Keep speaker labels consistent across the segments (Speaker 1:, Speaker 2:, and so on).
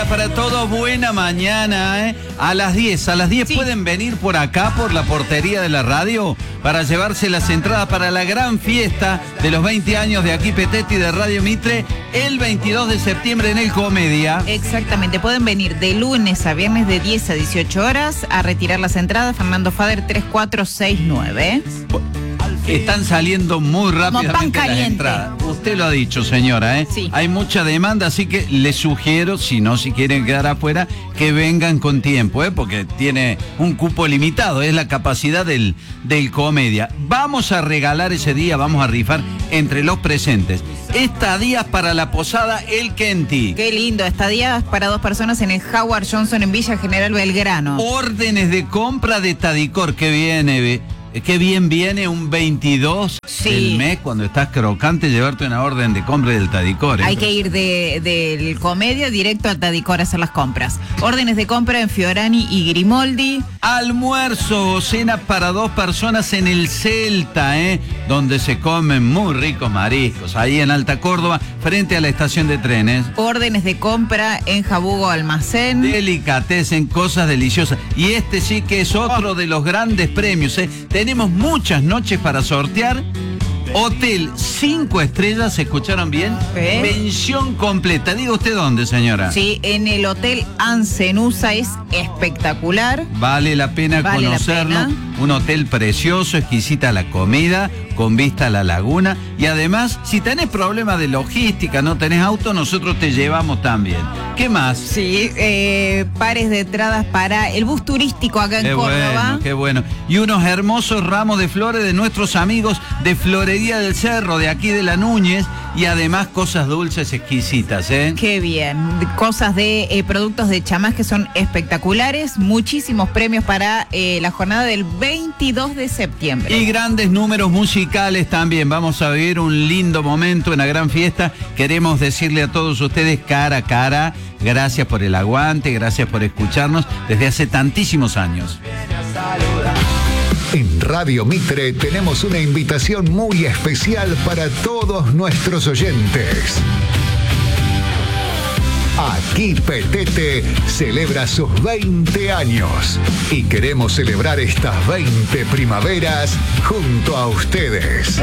Speaker 1: Hola para todos, buena mañana, ¿eh? A las 10 sí. Pueden venir por acá, por la portería de la radio, para llevarse las entradas para la gran fiesta de los 20 años de Aquí Petete y de Radio Mitre, el 22 de septiembre en el Comedia.
Speaker 2: Exactamente, pueden venir de lunes a viernes de 10 a 18 horas a retirar las entradas. Fernando Fader 3469.
Speaker 1: Están saliendo muy rápidamente las entradas. Usted lo ha dicho, señora, ¿eh?
Speaker 2: Sí.
Speaker 1: Hay mucha demanda, así que les sugiero, si quieren quedar afuera, que vengan con tiempo, ¿eh? Porque tiene un cupo limitado, es la capacidad del Comedia. Vamos a regalar ese día, vamos a rifar entre los presentes estadías para la posada El Kenti.
Speaker 2: Qué lindo, estadías para 2 personas en el Howard Johnson en Villa General Belgrano.
Speaker 1: Órdenes de compra de Tadicor, que viene... Qué bien viene un 22 del mes cuando estás crocante llevarte una orden de compra del Tadicor.
Speaker 2: Hay que ir del Comedia directo a Tadicor a hacer las compras. Órdenes de compra en Fiorani y Grimoldi.
Speaker 1: Almuerzo o cena para 2 personas en el Celta, donde se comen muy ricos mariscos, ahí en Alta Córdoba, frente a la estación de trenes.
Speaker 2: Órdenes de compra en Jabugo Almacén.
Speaker 1: Delicatessen, cosas deliciosas. Y este sí que es otro de los grandes premios, Tenemos muchas noches para sortear. Hotel 5 estrellas, ¿se escucharon bien? Pensión completa. Diga usted dónde, señora.
Speaker 2: Sí, en el Hotel Ancenusa, es espectacular.
Speaker 1: Vale la pena conocerlo. Un hotel precioso, exquisita la comida, con vista a la laguna. Y además, si tenés problemas de logística, no tenés auto, nosotros te llevamos también. ¿Qué más?
Speaker 2: Sí, pares de entradas para el bus turístico acá en Córdoba.
Speaker 1: Qué bueno. Y unos hermosos ramos de flores de nuestros amigos de Florería del Cerro, de aquí de la Núñez. Y además cosas dulces exquisitas,
Speaker 2: Qué bien. Cosas de productos de Chamás que son espectaculares. Muchísimos premios para la jornada del 22 de septiembre.
Speaker 1: Y grandes números musicales también. Vamos a vivir un lindo momento, una gran fiesta. Queremos decirle a todos ustedes cara a cara, gracias por el aguante, gracias por escucharnos desde hace tantísimos años.
Speaker 3: En Radio Mitre tenemos una invitación muy especial para todos nuestros oyentes. Aquí Petete celebra sus 20 años y queremos celebrar estas 20 primaveras junto a ustedes.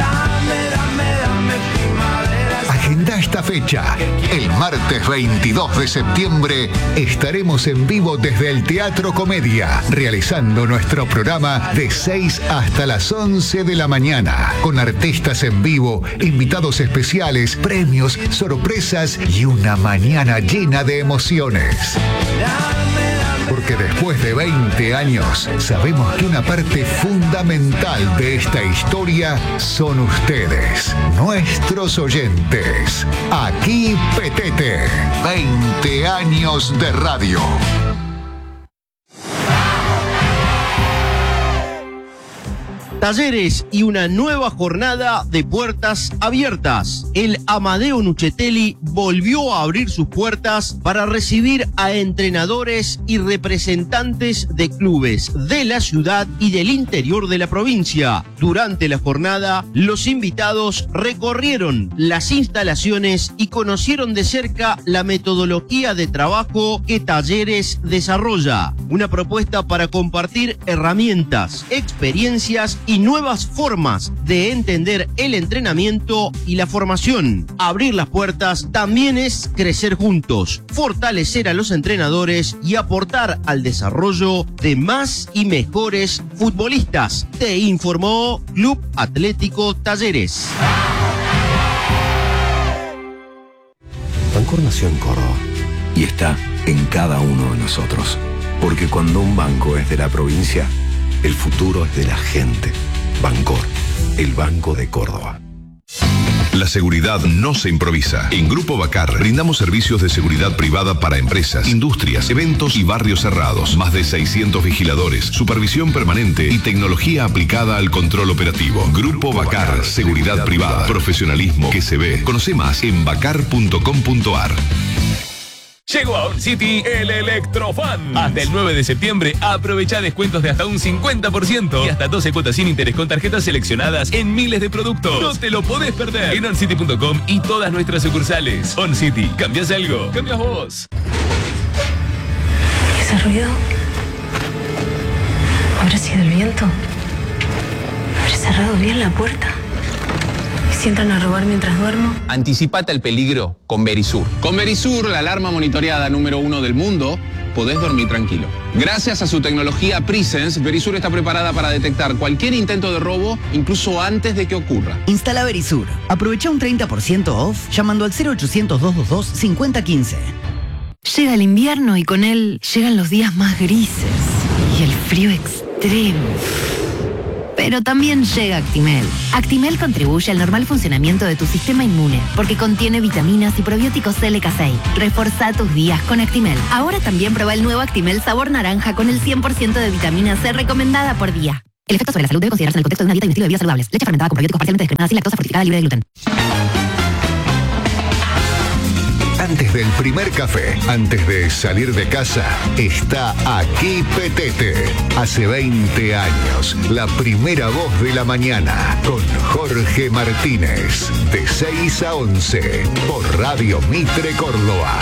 Speaker 3: Agenda esta fecha. El martes 22 de septiembre estaremos en vivo desde el Teatro Comedia, realizando nuestro programa de 6 hasta las 11 de la mañana, con artistas en vivo, invitados especiales, premios, sorpresas y una mañana llena de emociones. Porque después de 20 años, sabemos que una parte fundamental de esta historia son ustedes, nuestros oyentes. Aquí Petete, 20 años de radio.
Speaker 4: Talleres y una nueva jornada de puertas abiertas. El Amadeo Nuccetelli volvió a abrir sus puertas para recibir a entrenadores y representantes de clubes de la ciudad y del interior de la provincia. Durante la jornada, los invitados recorrieron las instalaciones y conocieron de cerca la metodología de trabajo que Talleres desarrolla. Una propuesta para compartir herramientas, experiencias y nuevas formas de entender el entrenamiento y la formación. Abrir las puertas también es crecer juntos, fortalecer a los entrenadores y aportar al desarrollo de más y mejores futbolistas. Te informó Club Atlético Talleres.
Speaker 5: Bancor nació en Córdoba y está en cada uno de nosotros. Porque cuando un banco es de la provincia, el futuro es de la gente. Bancor, el Banco de Córdoba.
Speaker 6: La seguridad no se improvisa. En Grupo Bacar brindamos servicios de seguridad privada para empresas, industrias, eventos y barrios cerrados. Más de 600 vigiladores, supervisión permanente y tecnología aplicada al control operativo. Grupo Bacar, seguridad privada, profesionalismo que se ve. Conoce más en bacar.com.ar.
Speaker 7: Llegó a OnCity el Electrofan. Hasta el 9 de septiembre aprovecha descuentos de hasta un 50% y hasta 12 cuotas sin interés con tarjetas seleccionadas en miles de productos. No te lo podés perder en oncity.com y todas nuestras sucursales. OnCity, ¿cambias algo? ¡Cambias vos!
Speaker 8: Ese ruido... ¿Habrá sido el viento? ¿Habré cerrado bien la puerta? ¿Y si entran a robar mientras duermo?
Speaker 9: Anticipate al peligro con Verisur. Con Verisur, la alarma monitoreada número 1 del mundo, podés dormir tranquilo. Gracias a su tecnología Presence, Verisur está preparada para detectar cualquier intento de robo, incluso antes de que ocurra.
Speaker 10: Instala Verisur. Aprovecha un 30% off llamando al 0800-222-5015.
Speaker 8: Llega el invierno y con él llegan los días más grises y el frío extremo. Pero también llega Actimel. Actimel contribuye al normal funcionamiento de tu sistema inmune porque contiene vitaminas y probióticos LK6. Reforzá tus días con Actimel. Ahora también prueba el nuevo Actimel sabor naranja con el 100% de vitamina C recomendada por día. El efecto sobre la salud debe considerarse en el contexto de una dieta y un estilo de vida saludables. Leche fermentada con probióticos parcialmente descremada sin lactosa, fortificada, libre de gluten.
Speaker 3: Antes del primer café, antes de salir de casa, está aquí Petete. Hace 20 años, la primera voz de la mañana, con Jorge Martínez, de 6 a 11, por Radio Mitre Córdoba.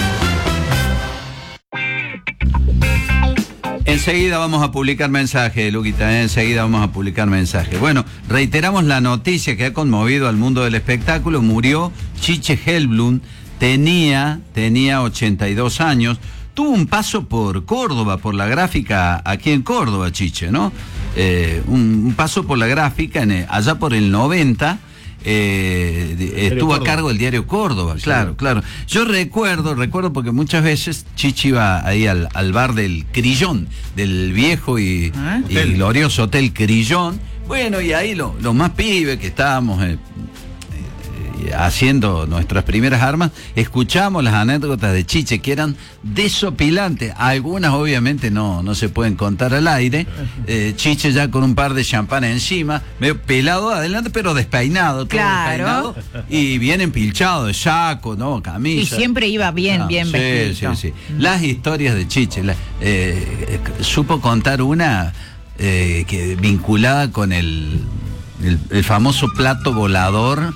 Speaker 1: Enseguida vamos a publicar mensaje, Luquita, enseguida vamos a publicar mensaje. Bueno, reiteramos la noticia que ha conmovido al mundo del espectáculo. Murió Chiche Helblum. Tenía 82 años, tuvo un paso por Córdoba, por la gráfica aquí en Córdoba, Chiche, ¿no? Un paso por la gráfica allá por el 90, estuvo a cargo del diario Córdoba, claro. Yo recuerdo porque muchas veces Chiche iba ahí al bar del Crillón, del viejo y glorioso Hotel Crillón. Bueno, y ahí los más pibes que estábamos... haciendo nuestras primeras armas, escuchamos las anécdotas de Chiche que eran desopilantes. Algunas obviamente no se pueden contar al aire. Chiche ya con un par de champán encima, medio pelado adelante, pero despeinado, todo despeinado, y bien empilchado de saco, ¿no? Camisa.
Speaker 2: Y siempre iba bien vestido.
Speaker 1: Sí. Las historias de Chiche, supo contar una que vinculada con el famoso plato volador,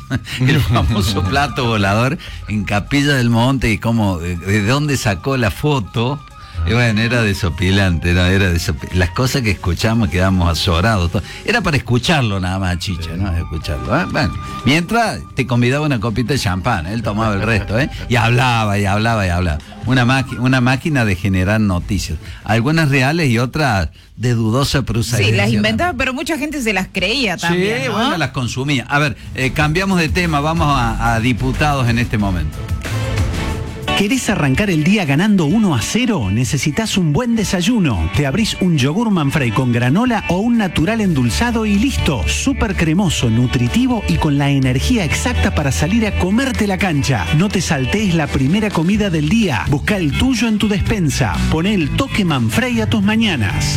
Speaker 1: en Capilla del Monte, y cómo, de dónde sacó la foto. Y bueno, era desopilante, las cosas que escuchamos quedamos azorados. Era para escucharlo nada más, Chiche, ¿no? Escucharlo, ¿eh? Bueno, mientras te convidaba una copita de champán, él tomaba el resto, y hablaba. Una máquina de generar noticias. Algunas reales y otras de dudosa procedencia.
Speaker 2: Sí, las inventaba, pero mucha gente se las creía también,
Speaker 1: sí,
Speaker 2: ¿no?
Speaker 1: Bueno, las consumía. A ver, cambiamos de tema, vamos a diputados en este momento.
Speaker 11: ¿Querés arrancar el día ganando 1-0? Necesitas un buen desayuno. Te abrís un yogur Manfrey con granola o un natural endulzado y listo. Súper cremoso, nutritivo y con la energía exacta para salir a comerte la cancha. No te saltees la primera comida del día. Busca el tuyo en tu despensa. Poné el toque Manfrey a tus mañanas.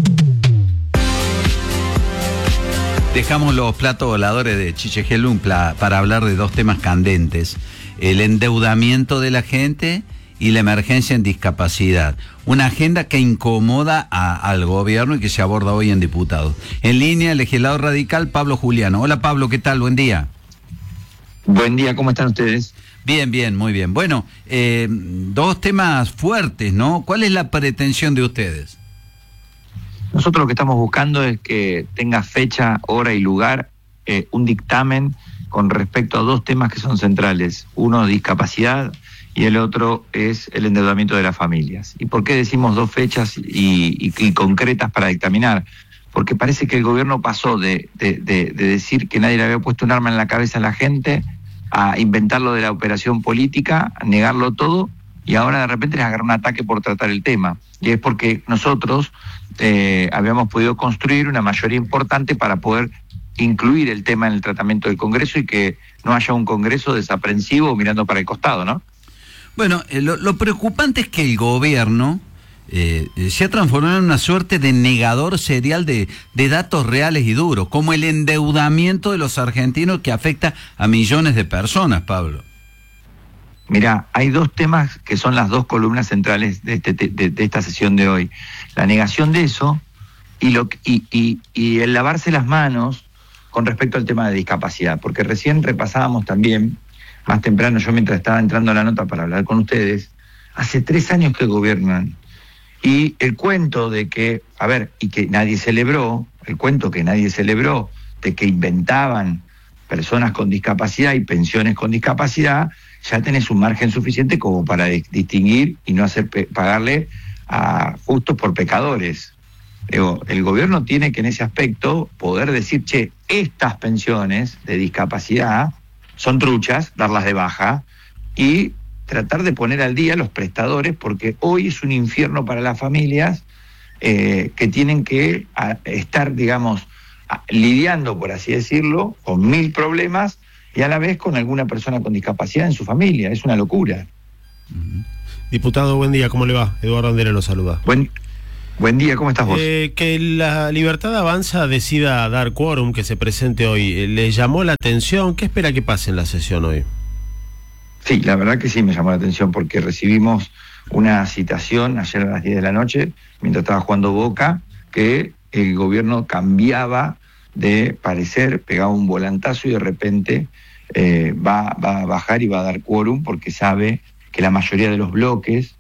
Speaker 1: Dejamos los platos voladores de Chiche Helblum para hablar de dos temas candentes. El endeudamiento de la gente y la emergencia en discapacidad. Una agenda que incomoda al gobierno y que se aborda hoy en diputados. En línea, el legislador radical Pablo Juliano. Hola Pablo, ¿qué tal? Buen día.
Speaker 12: Buen día, ¿cómo están ustedes?
Speaker 1: Bien, muy bien. Bueno, dos temas fuertes, ¿no? ¿Cuál es la pretensión de ustedes?
Speaker 12: Nosotros lo que estamos buscando es que tenga fecha, hora y lugar un dictamen con respecto a dos temas que son centrales. Uno, discapacidad, y el otro es el endeudamiento de las familias. ¿Y por qué decimos dos fechas y concretas para dictaminar? Porque parece que el gobierno pasó de decir que nadie le había puesto un arma en la cabeza a la gente, a inventar lo de la operación política, a negarlo todo, y ahora de repente les agarra un ataque por tratar el tema. Y es porque nosotros habíamos podido construir una mayoría importante para poder incluir el tema en el tratamiento del Congreso y que no haya un Congreso desaprensivo mirando para el costado, ¿no?
Speaker 1: Bueno, lo preocupante es que el gobierno se ha transformado en una suerte de negador serial de datos reales y duros, como el endeudamiento de los argentinos que afecta a millones de personas, Pablo.
Speaker 12: Mirá, hay dos temas que son las dos columnas centrales de esta sesión de hoy. La negación de eso y el lavarse las manos con respecto al tema de discapacidad, porque recién repasábamos también, más temprano, yo mientras estaba entrando a la nota para hablar con ustedes, hace 3 años que gobiernan, Y el cuento de que, y que nadie celebró, el cuento que nadie celebró, de que inventaban personas con discapacidad y pensiones con discapacidad, ya tenés un margen suficiente como para distinguir y no hacer pagarle a justos por pecadores. Digo, el gobierno tiene que en ese aspecto poder decir, estas pensiones de discapacidad son truchas, darlas de baja, y tratar de poner al día los prestadores, porque hoy es un infierno para las familias que tienen que estar, digamos, lidiando, por así decirlo, con 1000 problemas y a la vez con alguna persona con discapacidad en su familia. Es una locura.
Speaker 13: Diputado, buen día, ¿cómo le va? Eduardo Andera lo saluda.
Speaker 12: Buen día, ¿cómo estás vos?
Speaker 13: Que la Libertad Avanza decida dar quórum, que se presente hoy, ¿le llamó la atención? ¿Qué espera que pase en la sesión hoy?
Speaker 12: Sí, la verdad que sí me llamó la atención, porque recibimos una citación ayer a las 10 de la noche, mientras estaba jugando Boca, que el gobierno cambiaba de parecer, pegaba un volantazo y de repente va a bajar y va a dar quórum, porque sabe que la mayoría de los bloques,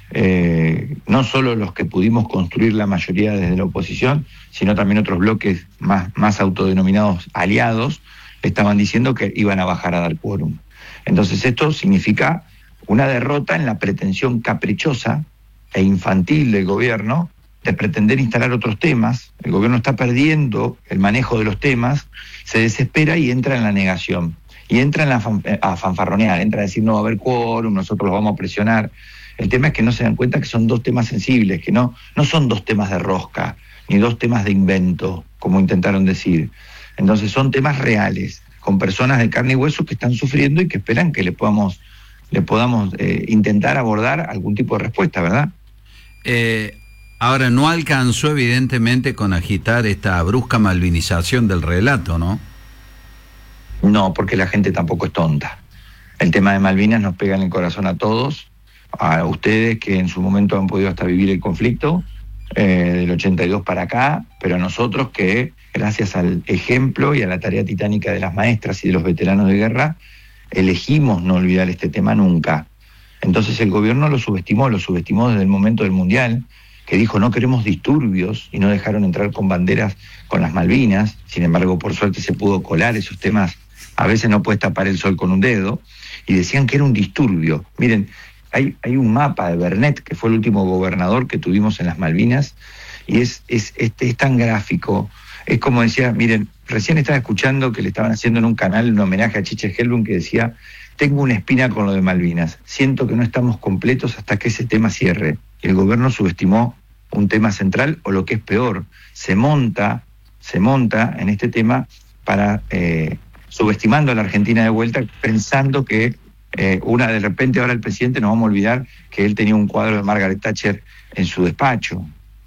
Speaker 12: no solo los que pudimos construir la mayoría desde la oposición, sino también otros bloques más autodenominados aliados, estaban diciendo que iban a bajar a dar quórum. Entonces esto significa una derrota en la pretensión caprichosa e infantil del gobierno de pretender instalar otros temas. El gobierno está perdiendo el manejo de los temas, se desespera y entra en la negación. Y entra a fanfarronear, entra a decir no va a haber quórum, nosotros los vamos a presionar. El tema es que no se dan cuenta que son dos temas sensibles, que no son dos temas de rosca, ni dos temas de invento, como intentaron decir. Entonces son temas reales, con personas de carne y hueso que están sufriendo y que esperan que le podamos intentar abordar algún tipo de respuesta, ¿verdad?
Speaker 1: Ahora, no alcanzó evidentemente con agitar esta brusca malvinización del relato, ¿no?
Speaker 12: No, porque la gente tampoco es tonta. El tema de Malvinas nos pega en el corazón a todos, a ustedes que en su momento han podido hasta vivir el conflicto del 82 para acá, pero a nosotros que, gracias al ejemplo y a la tarea titánica de las maestras y de los veteranos de guerra, elegimos no olvidar este tema nunca. Entonces el gobierno lo subestimó desde el momento del Mundial, que dijo no queremos disturbios y no dejaron entrar con banderas con las Malvinas. Sin embargo, por suerte se pudo colar esos temas. A veces no puedes tapar el sol con un dedo, y decían que era un disturbio. Miren, hay un mapa de Bernet, que fue el último gobernador que tuvimos en las Malvinas, y es tan gráfico. Es como decía, miren, recién estaba escuchando que le estaban haciendo en un canal un homenaje a Chiche Helblum, que decía, tengo una espina con lo de Malvinas, siento que no estamos completos hasta que ese tema cierre. El gobierno subestimó un tema central, o lo que es peor, se monta en este tema para subestimando a la Argentina de vuelta, pensando que de repente ahora el presidente, nos vamos a olvidar que él tenía un cuadro de Margaret Thatcher en su despacho.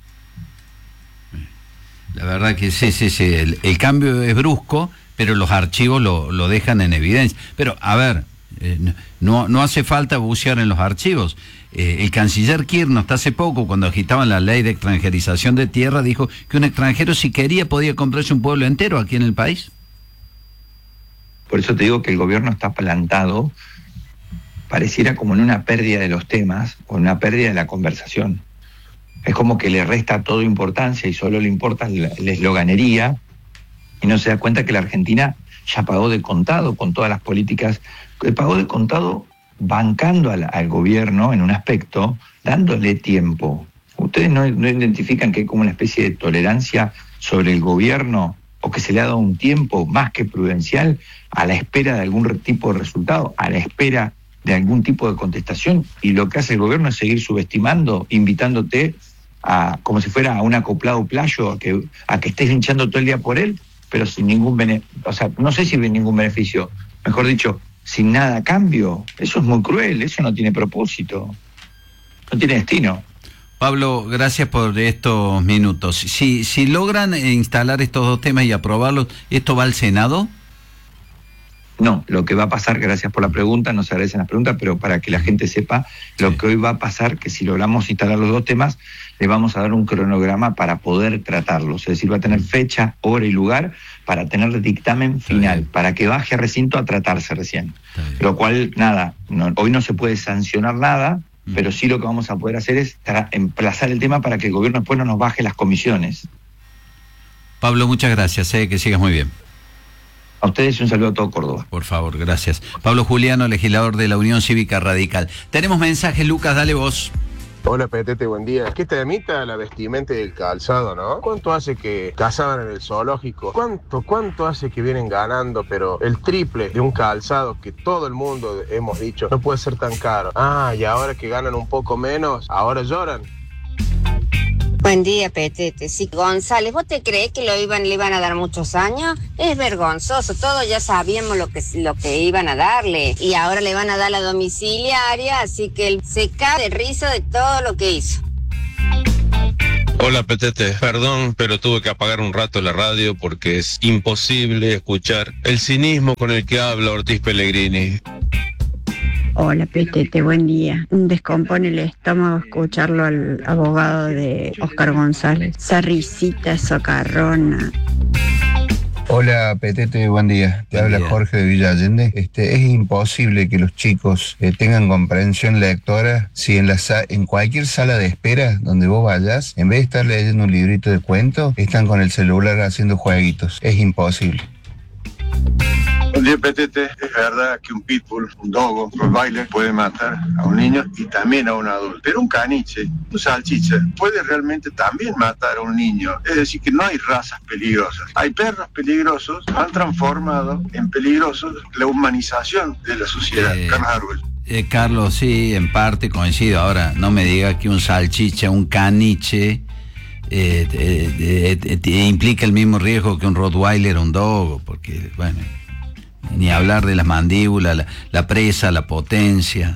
Speaker 1: La verdad que sí, el cambio es brusco, pero los archivos lo dejan en evidencia. Pero, a ver, no hace falta bucear en los archivos. El canciller Kirchner hasta hace poco, cuando agitaban la ley de extranjerización de tierra, dijo que un extranjero, si quería, podía comprarse un pueblo entero aquí en el país.
Speaker 12: Por eso te digo que el gobierno está plantado, pareciera como en una pérdida de los temas o en una pérdida de la conversación. Es como que le resta toda importancia y solo le importa la esloganería, y no se da cuenta que la Argentina ya pagó de contado con todas las políticas, pagó de contado bancando al gobierno en un aspecto, dándole tiempo. ¿Ustedes no identifican que hay como una especie de tolerancia sobre el gobierno, o que se le ha dado un tiempo más que prudencial a la espera de algún tipo de resultado, a la espera de algún tipo de contestación? Y lo que hace el gobierno es seguir subestimando, invitándote como si fuera a un acoplado playo, a que estés hinchando todo el día por él, pero sin ningún no sé si hay ningún beneficio, mejor dicho, sin nada a cambio. Eso es muy cruel, eso no tiene propósito, no tiene destino.
Speaker 1: Pablo, gracias por estos minutos. Si logran instalar estos dos temas y aprobarlos, ¿esto va al Senado?
Speaker 12: No, lo que va a pasar, gracias por la pregunta, no se agradecen las preguntas, pero para que la gente sepa, lo que hoy va a pasar, que si logramos instalar los dos temas, le vamos a dar un cronograma para poder tratarlos. Es decir, va a tener fecha, hora y lugar para tener dictamen final, para que baje a recinto a tratarse recién. Lo cual, hoy no se puede sancionar nada, pero sí lo que vamos a poder hacer es emplazar el tema para que el gobierno después no nos baje las comisiones.
Speaker 1: Pablo, muchas gracias, que sigas muy bien.
Speaker 12: A ustedes un saludo a todo Córdoba.
Speaker 1: Por favor, gracias. Pablo Juliano, legislador de la Unión Cívica Radical. Tenemos mensajes, Lucas, dale vos.
Speaker 14: Hola, Petete, buen día. ¿Qué temita la vestimenta y el calzado, no? ¿Cuánto hace que cazaban en el zoológico? ¿Cuánto hace que vienen ganando? Pero el triple de un calzado que todo el mundo hemos dicho no puede ser tan caro. Y ahora que ganan un poco menos, ahora lloran.
Speaker 15: Buen día, Petete. Sí, González, ¿vos te crees que le iban a dar muchos años? Es vergonzoso, todos ya sabíamos lo que iban a darle y ahora le van a dar la domiciliaria, así que él se cae de risa de todo lo que hizo.
Speaker 16: Hola, Petete, perdón, pero tuve que apagar un rato la radio porque es imposible escuchar el cinismo con el que habla Ortiz Pellegrini.
Speaker 17: Hola, Petete, buen día. Descompone el estómago escucharlo al abogado de Óscar González. Esa risita socarrona.
Speaker 18: Hola, Petete, buen día. Te habla Jorge de Villa Allende. Es imposible que los chicos tengan comprensión lectora si en cualquier sala de espera donde vos vayas, en vez de estar leyendo un librito de cuentos, están con el celular haciendo jueguitos. Es imposible.
Speaker 19: Buen día, Petete. Es verdad que un pitbull, un dogo, un rottweiler puede matar a un niño y también a un adulto. Pero un caniche, un salchicha, puede realmente también matar a un niño. Es decir, que no hay razas peligrosas. Hay perros peligrosos, han transformado en peligrosos la humanización de la sociedad. Carlos Árbol.
Speaker 1: Carlos, sí, en parte coincido. Ahora, no me diga que un salchicha, un caniche... implica el mismo riesgo que un rottweiler o un dogo, porque, bueno, ni hablar de las mandíbulas, la presa, la potencia.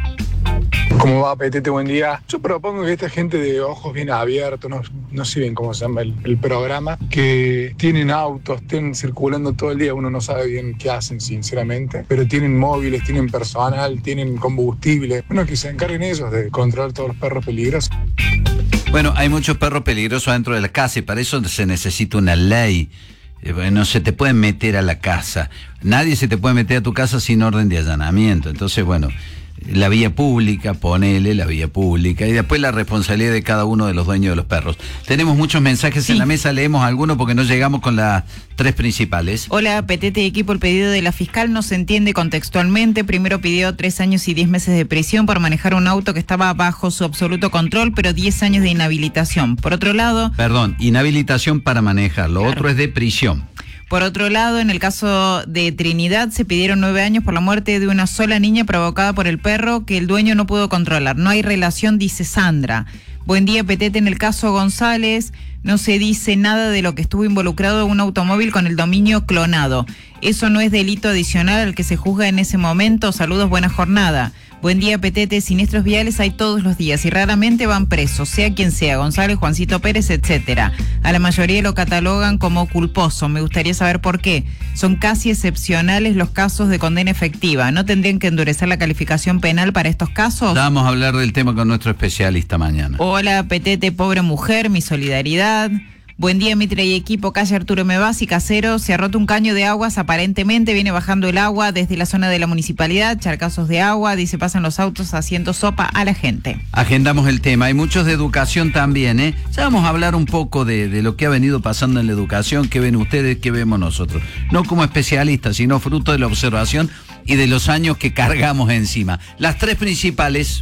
Speaker 20: ¿Cómo va, Petete? Buen día. Yo propongo que esta gente de ojos bien abiertos, no sé bien cómo se llama el programa, que tienen autos, estén circulando todo el día, uno no sabe bien qué hacen, sinceramente, pero tienen móviles, tienen personal, tienen combustible. Bueno, que se encarguen ellos de controlar todos los perros peligrosos.
Speaker 1: Bueno, hay muchos perros peligrosos dentro de la casa y para eso se necesita una ley. No se te pueden meter a la casa. Nadie se te puede meter a tu casa sin orden de allanamiento. Entonces, bueno, la vía pública, ponele la vía pública y después la responsabilidad de cada uno de los dueños de los perros. Tenemos muchos mensajes en la mesa, leemos algunos porque no llegamos con las tres principales.
Speaker 2: Hola, Petete, equipo, el pedido de la fiscal no se entiende contextualmente. Primero pidió 3 años y 10 meses de prisión por manejar un auto que estaba bajo su absoluto control, pero 10 años de inhabilitación. Por otro lado...
Speaker 1: Perdón, inhabilitación para manejar, lo otro es de prisión.
Speaker 2: Por otro lado, en el caso de Trinidad, se pidieron 9 años por la muerte de una sola niña provocada por el perro que el dueño no pudo controlar. No hay relación, dice Sandra. Buen día, Petete. En el caso González, no se dice nada de lo que estuvo involucrado un automóvil con el dominio clonado. Eso no es delito adicional al que se juzga en ese momento. Saludos, buena jornada. Buen día, Petete. Siniestros viales hay todos los días y raramente van presos, sea quien sea, González, Juancito Pérez, etcétera. A la mayoría lo catalogan como culposo. Me gustaría saber por qué. Son casi excepcionales los casos de condena efectiva. ¿No tendrían que endurecer la calificación penal para estos casos?
Speaker 1: Vamos a hablar del tema con nuestro especialista mañana.
Speaker 2: Hola, Petete, pobre mujer, mi solidaridad. Buen día, Mitre y equipo, calle Arturo Mevas y Casero. Se ha roto un caño de aguas, aparentemente viene bajando el agua desde la zona de la municipalidad, charcazos de agua, dice pasan los autos haciendo sopa a la gente.
Speaker 1: Agendamos el tema, hay muchos de educación también, Ya vamos a hablar un poco de lo que ha venido pasando en la educación, qué ven ustedes, qué vemos nosotros. No como especialistas, sino fruto de la observación y de los años que cargamos encima. Las tres principales...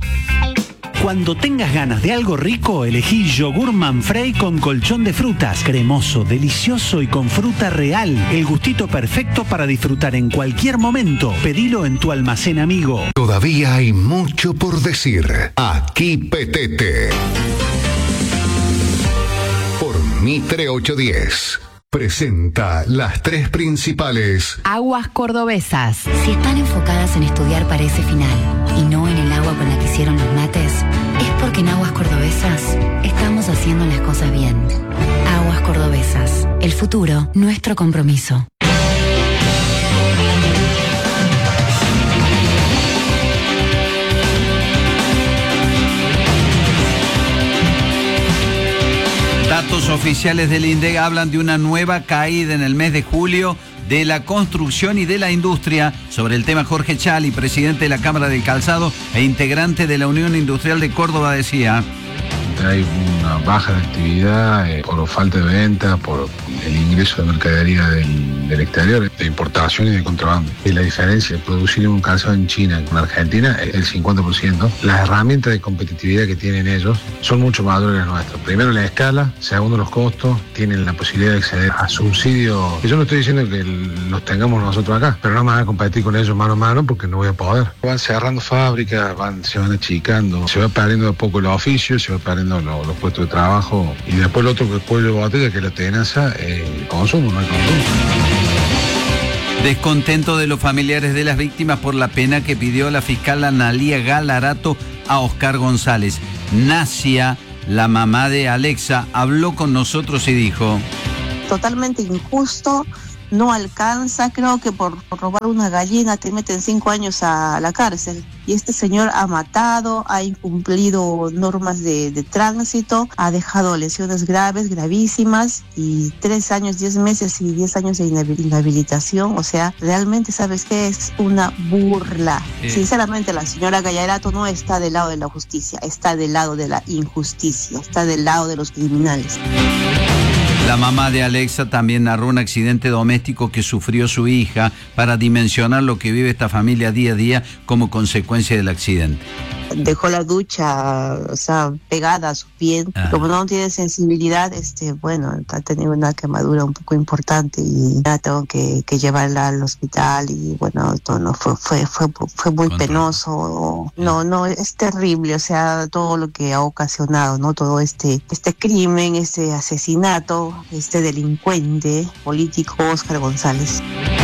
Speaker 11: Cuando tengas ganas de algo rico, elegí yogur Manfrey con colchón de frutas. Cremoso, delicioso y con fruta real. El gustito perfecto para disfrutar en cualquier momento. Pedilo en tu almacén amigo.
Speaker 3: Todavía hay mucho por decir. Aquí Petete. Por Mitre 810. Presenta las tres principales.
Speaker 8: Aguas cordobesas. Si están enfocadas en estudiar para ese final y no en el agua con la que hicieron los mates, es porque en Aguas Cordobesas estamos haciendo las cosas bien. Aguas Cordobesas. El futuro, nuestro compromiso.
Speaker 1: Datos oficiales del INDEC hablan de una nueva caída en el mes de julio de la construcción y de la industria. Sobre el tema, Jorge Chali, presidente de la Cámara del Calzado e integrante de la Unión Industrial de Córdoba, decía:
Speaker 21: hay una baja de actividad por falta de venta, por el ingreso de mercadería del exterior, de importación y de contrabando. Y la diferencia de producir un calzado en China con Argentina es el 50%. Las herramientas de competitividad que tienen ellos son mucho mayores que las nuestras. Primero, la escala. Segundo, los costos. Tienen la posibilidad de acceder a subsidios. Yo no estoy diciendo que los tengamos nosotros acá, pero no me van a competir con ellos mano a mano porque no voy a poder. Van cerrando fábricas, se van achicando, se va perdiendo de poco el oficio, se va perdiendo los puestos de trabajo, y después el otro que es cuello de botella, que es la tenaza, el consumo, no hay consumo.
Speaker 1: Descontento de los familiares de las víctimas por la pena que pidió la fiscal Analía Galarato a Oscar González. Nacia, la mamá de Alexa, habló con nosotros y dijo:
Speaker 22: totalmente injusto, no alcanza, creo que por robar una gallina te meten 5 años a la cárcel. Y este señor ha matado, ha incumplido normas de tránsito, ha dejado lesiones graves, gravísimas, y 3 años, 10 meses y 10 años de inhabilitación. O sea, realmente, ¿sabes qué? Es una burla. Sinceramente, la señora Galarato no está del lado de la justicia, está del lado de la injusticia, está del lado de los criminales.
Speaker 1: La mamá de Alexa también narró un accidente doméstico que sufrió su hija para dimensionar lo que vive esta familia día a día como consecuencia del accidente.
Speaker 22: Dejó la ducha, o sea, pegada a su piel. Como no tiene sensibilidad, bueno, ha tenido una quemadura un poco importante y ya tengo que llevarla al hospital, y bueno, todo no fue muy penoso. No, es terrible, o sea, todo lo que ha ocasionado, ¿no? Todo este crimen, este asesinato, este delincuente político Oscar González.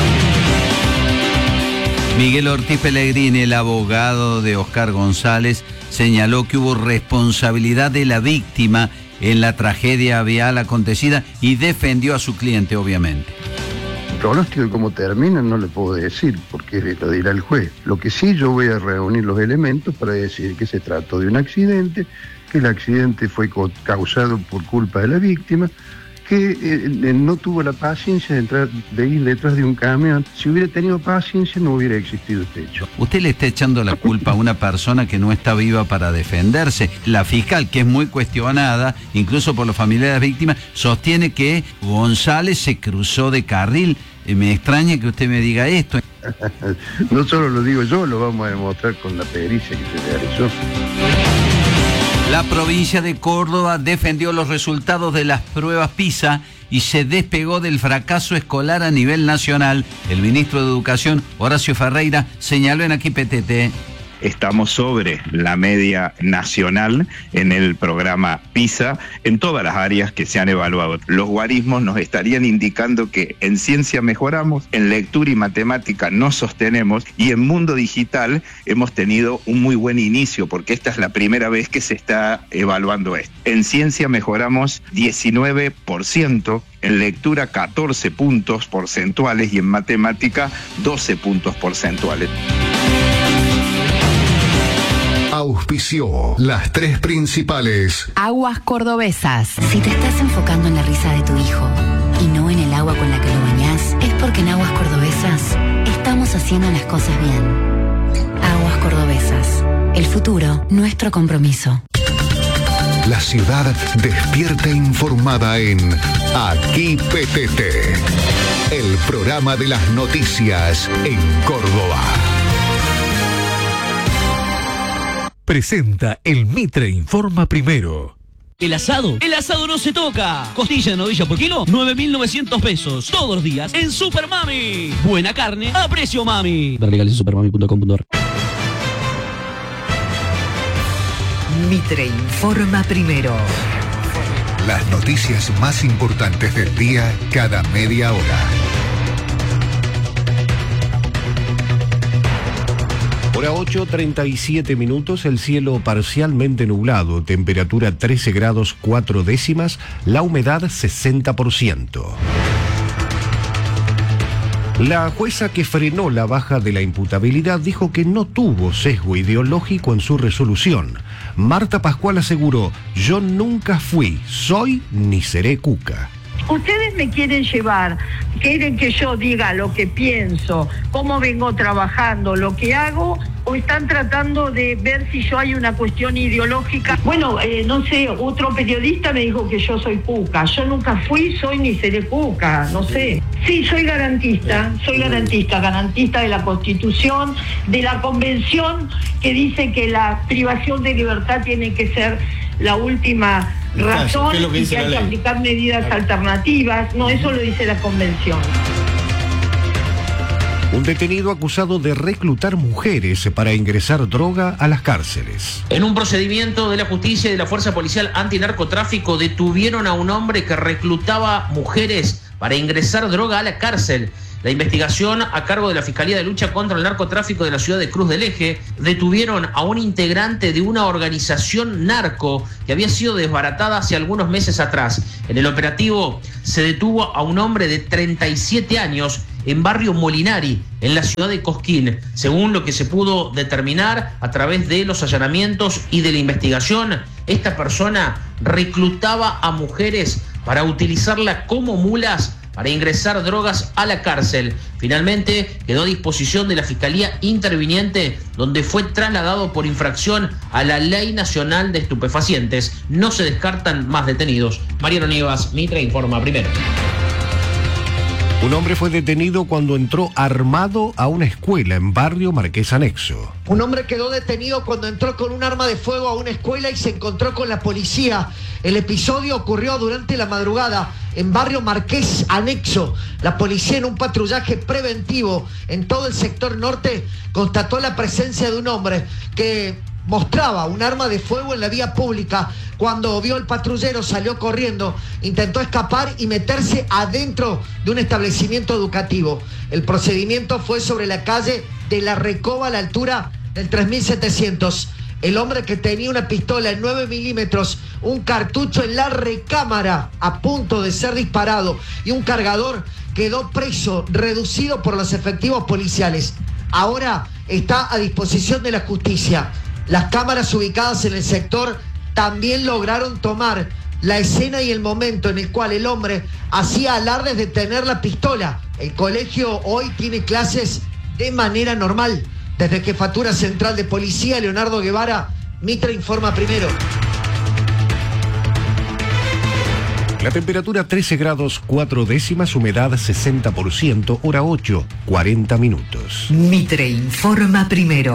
Speaker 1: Miguel Ortiz Pellegrini, el abogado de Oscar González, señaló que hubo responsabilidad de la víctima en la tragedia vial acontecida y defendió a su cliente, obviamente.
Speaker 23: El pronóstico de cómo termina no le puedo decir, porque lo dirá el juez. Lo que sí, yo voy a reunir los elementos para decir que se trató de un accidente, que el accidente fue causado por culpa de la víctima, que no tuvo la paciencia de ir detrás de un camión. Si hubiera tenido paciencia, no hubiera existido este hecho.
Speaker 1: Usted le está echando la culpa a una persona que no está viva para defenderse. La fiscal, que es muy cuestionada, incluso por los familiares de las víctimas, sostiene que González se cruzó de carril. Me extraña que usted me diga esto.
Speaker 23: No solo lo digo yo, lo vamos a demostrar con la pericia que se realizó.
Speaker 1: La provincia de Córdoba defendió los resultados de las pruebas PISA y se despegó del fracaso escolar a nivel nacional. El ministro de Educación, Horacio Ferreira, señaló en Aquí PTT:
Speaker 24: estamos sobre la media nacional en el programa PISA en todas las áreas que se han evaluado. Los guarismos nos estarían indicando que en ciencia mejoramos, en lectura y matemática nos sostenemos, y en mundo digital hemos tenido un muy buen inicio, porque esta es la primera vez que se está evaluando esto. En ciencia mejoramos 19%, en lectura 14 puntos porcentuales y en matemática 12 puntos porcentuales.
Speaker 3: Auspició las 3 principales.
Speaker 8: Aguas Cordobesas. Si te estás enfocando en la risa de tu hijo y no en el agua con la que lo bañás, es porque en Aguas Cordobesas estamos haciendo las cosas bien. Aguas Cordobesas. El futuro, nuestro compromiso.
Speaker 3: La ciudad despierta informada en Aquí PTT, el programa de las noticias en Córdoba.
Speaker 25: Presenta el Mitre Informa Primero.
Speaker 26: ¿El asado? ¡El asado no se toca! Costilla de novilla por kilo, 9.900 pesos. Todos los días en Super Mami. Buena carne a precio mami. Ver legales en supermami.com.ar.
Speaker 27: Mitre Informa Primero.
Speaker 3: Las noticias más importantes del día cada media hora.
Speaker 28: Hora 8:37 minutos, el cielo parcialmente nublado, temperatura 13 grados 4 décimas, la humedad 60%. La jueza que frenó la baja de la imputabilidad dijo que no tuvo sesgo ideológico en su resolución. Marta Pascual aseguró: yo nunca fui, soy ni seré cuca.
Speaker 4: Ustedes me quieren llevar, quieren que yo diga lo que pienso, cómo vengo trabajando, lo que hago, o están tratando de ver si yo hay una cuestión ideológica. Bueno, no sé, otro periodista me dijo que yo soy cuca. Yo nunca fui, soy ni seré cuca, no sé. Sí, soy garantista de la Constitución, de la Convención que dice que la privación de libertad tiene que ser la última razón y que hay que aplicar medidas alternativas. No, eso lo dice la Convención.
Speaker 28: Un detenido acusado de reclutar mujeres para ingresar droga a las cárceles.
Speaker 5: En un procedimiento de la justicia y de la Fuerza Policial Antinarcotráfico detuvieron a un hombre que reclutaba mujeres para ingresar droga a la cárcel. La investigación a cargo de la Fiscalía de Lucha contra el Narcotráfico de la ciudad de Cruz del Eje detuvieron a un integrante de una organización narco que había sido desbaratada hace algunos meses atrás. En el operativo se detuvo a un hombre de 37 años en barrio Molinari, en la ciudad de Cosquín. Según lo que se pudo determinar a través de los allanamientos y de la investigación, esta persona reclutaba a mujeres para utilizarla como mulas para ingresar drogas a la cárcel. Finalmente quedó a disposición de la Fiscalía Interviniente, donde fue trasladado por infracción a la Ley Nacional de Estupefacientes. No se descartan más detenidos. Mariano Nievas, Mitre informa primero.
Speaker 28: Un hombre fue detenido cuando entró armado a una escuela en barrio Marqués Anexo.
Speaker 6: Un hombre quedó detenido cuando entró con un arma de fuego a una escuela y se encontró con la policía. El episodio ocurrió durante la madrugada en barrio Marqués Anexo. La policía, en un patrullaje preventivo en todo el sector norte, constató la presencia de un hombre que mostraba un arma de fuego en la vía pública. Cuando vio al patrullero, salió corriendo, intentó escapar y meterse adentro de un establecimiento educativo. El procedimiento fue sobre la calle de La Recoba, a la altura del 3700. El hombre, que tenía una pistola en 9 milímetros, un cartucho en la recámara a punto de ser disparado y un cargador, quedó preso, reducido por los efectivos policiales. Ahora está a disposición de la justicia. Las cámaras ubicadas en el sector también lograron tomar la escena y el momento en el cual el hombre hacía alardes de tener la pistola. El colegio hoy tiene clases de manera normal. Desde Jefatura Central de Policía, Leonardo Guevara, Mitre informa primero.
Speaker 28: La temperatura 13 grados 4 décimas, humedad 60%, hora 8, 40 minutos.
Speaker 27: Mitre informa primero.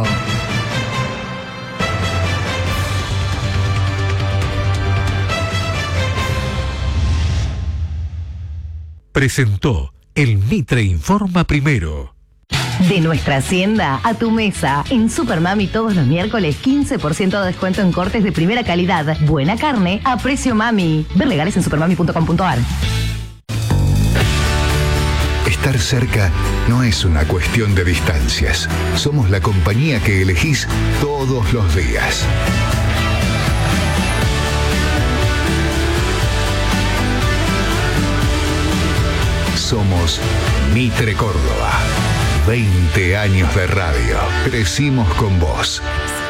Speaker 25: Presentó el Mitre informa primero.
Speaker 8: De nuestra hacienda a tu mesa. En Supermami todos los miércoles 15% de descuento en cortes de primera calidad. Buena carne a precio mami. Ver legales en supermami.com.ar.
Speaker 3: Estar cerca no es una cuestión de distancias. Somos la compañía que elegís todos los días. Somos Mitre Córdoba. 20 años de radio. Crecimos con vos.